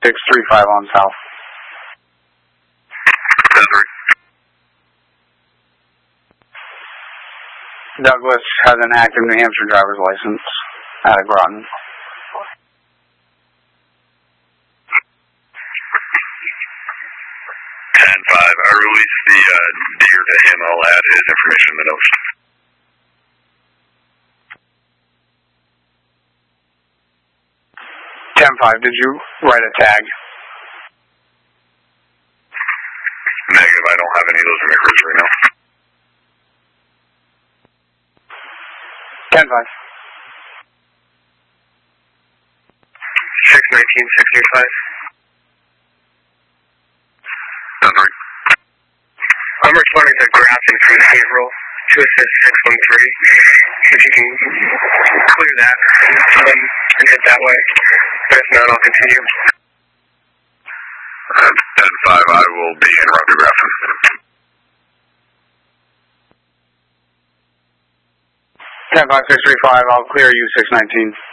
635 on south. 10-3. Douglas has an active New Hampshire driver's license out of Groton. 10-5. I released the digger to him. I'll add his information in the notes. 10-5. Did you write a tag? Negative. I don't have any of those records right now. 10-5. 619-635. 10-3. I'm responding to Grafton from Haverhill to assist 613. If you can clear that and head that way. But if not, I'll continue. 10-5. I will be en route to Grafton. 10-5, 635. I'll clear you 619.